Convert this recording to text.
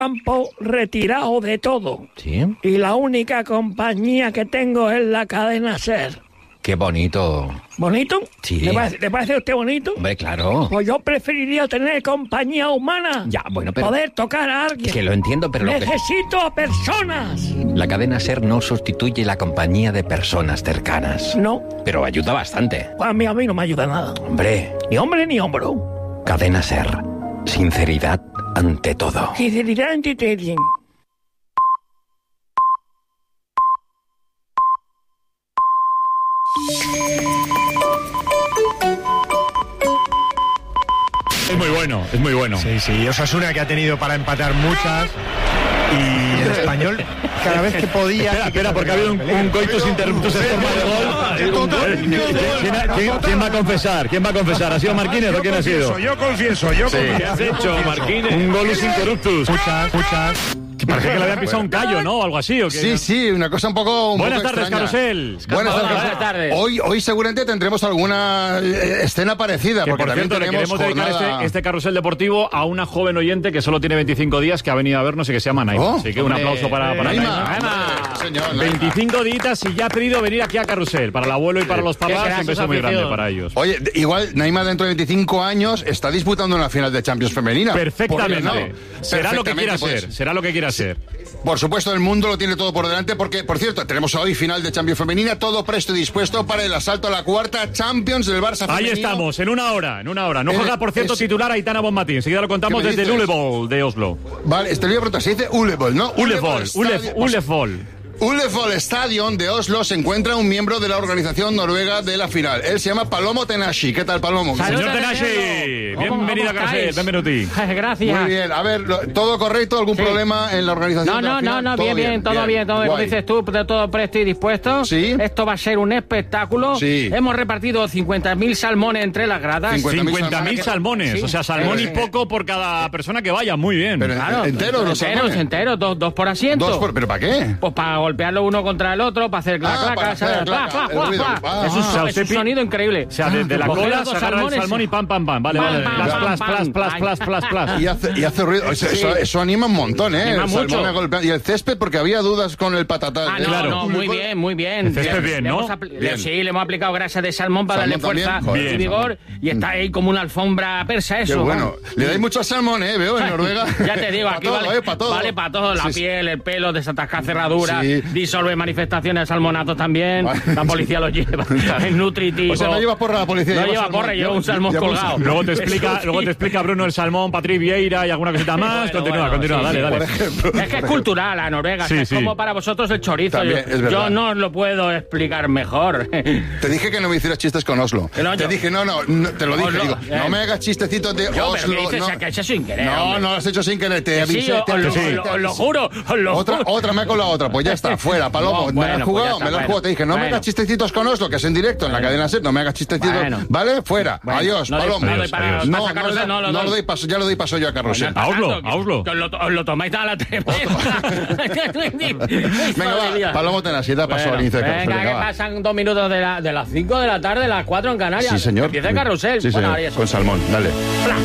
campo retirado de todo. ¿Sí? Y la única compañía que tengo es la cadena SER. Qué bonito. ¿Bonito? Sí. ¿Le parece a usted bonito? Hombre, claro. Pues yo preferiría tener compañía humana. Ya, bueno, pero... Poder tocar a alguien. Que lo entiendo, pero... Necesito a personas. La cadena SER no sustituye la compañía de personas cercanas. No. Pero ayuda bastante. A mí no me ayuda nada. Hombre. Ni hombre ni hombro. Cadena SER. Sinceridad ante todo. Sinceridad ante todo. Es muy bueno, es muy bueno. Sí, sí, Osasuna que ha tenido para empatar muchas y el Español cada vez que podía... Espera, porque ha habido un coitus interruptus en forma de gol. ¿Quién va a confesar? ¿Quién va a confesar? ¿Ha sido Marquínez o quién ha sido? Yo confieso. ¿Qué has hecho, Marquínez? Un golus interruptus. Muchas. Parece que le habían pisado un callo, ¿no? O algo así. ¿O qué? Sí, una cosa un poco Buenas tardes, extraña. Carrusel. Buenas tardes. Hoy seguramente tendremos alguna escena parecida. Que porque por cierto, le queremos dedicar este carrusel deportivo a una joven oyente que solo tiene 25 días, que ha venido a vernos y que se llama Naima. Así que un aplauso para Naima. Señor, 25 días y ya ha pedido venir aquí a Carrusel. Para el abuelo y para los papás, un beso muy grande para ellos. Oye, igual Naima dentro de 25 años está disputando una final de Champions femenina. Perfectamente. No? Será lo que quiera pues. ser. Será lo que quiera ser. Por supuesto, el mundo lo tiene todo por delante porque, por cierto, tenemos hoy final de Champions femenina, todo presto y dispuesto para el asalto a la cuarta Champions del Barça femenino. Ahí estamos, en una hora. No juega, por cierto, titular Aitana Bonmatí. Enseguida lo contamos desde el Ullevål de Oslo. Vale, te lo voy a preguntar, se dice Ullevål, ¿no? Ullevål. Ullevål Stadion de Oslo se encuentra un miembro de la organización noruega de la final. Él se llama Palomo Tenashi. ¿Qué tal, Palomo? Señor Tenashi, bienvenido a Carrusel, bienvenuti. Gracias. Muy bien, a ver, ¿todo correcto? ¿Algún problema en la organización de la final? No, bien, todo bien. Como dices tú, todo presto y dispuesto. Sí. Esto va a ser un espectáculo. Sí. Hemos repartido 50.000 salmones entre las gradas. 50.000 salmones. Sí. O sea, salmón y poco por cada persona que vaya. Muy bien. Pero Claro, enteros los salmones. enteros, dos por asiento. ¿Pero para qué? Pues para golpearlo uno contra el otro, para hacer clac, para hacer clac, el ruido. Es un sonido increíble. O sea, de la Coger cola los se agarra el salmones, salmón y pam. Vale. Plas. Y hace ruido. Eso anima un montón, ¿eh? Anima El salmón mucho. a golpear. Y el césped, porque había dudas con el patatal. claro. Muy bien. El césped bien, ¿no? Sí, le hemos aplicado grasa de salmón para darle Salmón fuerza también. y Joder. vigor. Y está ahí como una alfombra persa Qué eso. bueno. Le dais mucho salmón, veo, en Noruega. Ya te digo, aquí para todo. Vale para todo. La piel, el pelo, desatascar cerraduras, Sí. disolve manifestaciones de salmonato también. La policía lo lleva. Es nutritivo. O sea, no llevas porra la policía. No lleva lleva salmón. porra, lleva un salmón colgado. Luego te explica Bruno el salmón, Patrick Vieira y alguna cosita más. Bueno, Continúa, sí, dale. Por ejemplo. Es que es cultural la Noruega, Sí, es sí. como para vosotros el chorizo. También, es verdad. Yo no os lo puedo explicar mejor. Te dije que no me hicieras chistes con Oslo. No, te yo- dije, no, te lo dije. Oslo, Digo, no me hagas chistecitos de Yo, Oslo. pero que dices no. que hecho sin querer. No, hombre. no lo has hecho sin querer. Te Sí, avisé. te os avisé. lo juro. Otra me ha colado otra. Pues ya está, fuera, Palomo. No, me lo has bueno, jugado, pues ya me lo has está, jugado. Te dije, no me bueno. hagas chistecitos con Oslo, que es en directo en la cadena SER. No me hagas chistecitos. Bueno. ¿Vale? Fuera. Bueno, Adiós, no doy- Palomo. no doy para- Adiós. paso a Carrusel, no lo no doy. lo doy paso, ya lo doy paso yo a Carrusel. A Oslo. Que os lo tomáis a la tremenda. Venga, va, Palomo Tenashi, da paso al inicio de Carrusel. Venga, que va. pasan 2 minutos de las 5 de la tarde, las 4 en Canarias. Sí, señor. Empieza el Carrusel. Sí, Bueno, señor. ahora ya sí. Con salmón, dale.